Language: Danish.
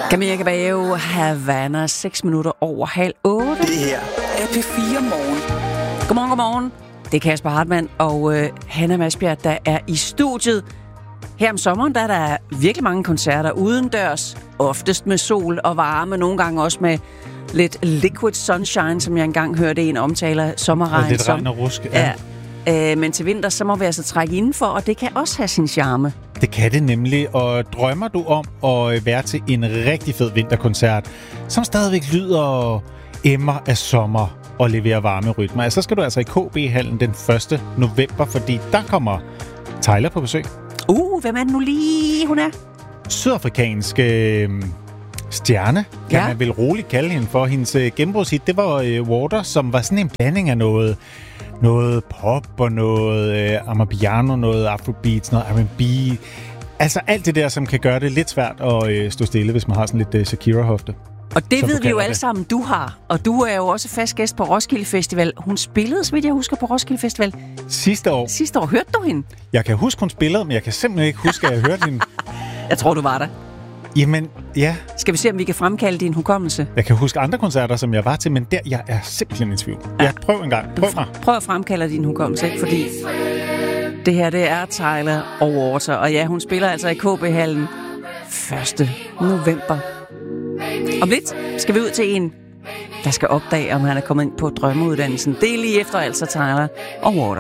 Camilla Cabello, Havana, 6 minutter over 7:30. Det her er P4 Morgen. Godmorgen. Det er Kasper Hartmann og Hanna Masbjerg, der er i studiet. Her om sommeren, der er der virkelig mange koncerter udendørs. Oftest med sol og varme, nogle gange også med lidt liquid sunshine, som jeg engang hørte en omtale af sommerregn. Og lidt regn og rusk, ja. Men til vinter, så må vi altså trække indenfor, og det kan også have sin charme. Det kan det nemlig, og drømmer du om at være til en rigtig fed vinterkoncert, som stadigvæk lyder og emmer af sommer og leverer varme rytmer, så skal du altså i KB-hallen den 1. november, fordi der kommer Tyler på besøg. Hvem er det nu lige, hun er? Sydafrikansk stjerne, kan man vel roligt kalde hende for. Hendes gennembrudshit, det var Water, som var sådan en blanding af noget pop og noget amapiano, noget afrobeats, noget R&B. Altså alt det der, som kan gøre det lidt svært at stå stille, hvis man har sådan lidt Shakira-hofte. Og det ved vi jo alle sammen, du har. Og du er jo også fast gæst på Roskilde Festival. Hun spillede, så vidt jeg husker, på Roskilde Festival. Sidste år. Sidste år. Hørte du hende? Jeg kan huske, hun spillede, men jeg kan simpelthen ikke huske, at jeg hørte hende. Jeg tror, du var der. Jamen, ja. Skal vi se, om vi kan fremkalde din hukommelse? Jeg kan huske andre koncerter, som jeg var til, men der jeg er simpelthen i tvivl. Ja, prøv en gang. Prøv at fremkalde din hukommelse, ikke? Fordi det her, det er Tyler og Water. Og ja, hun spiller altså i KB-hallen 1. november. Om lidt skal vi ud til en, der skal opdage, om han er kommet ind på drømmeuddannelsen. Det er lige efter altså Tyler og Water.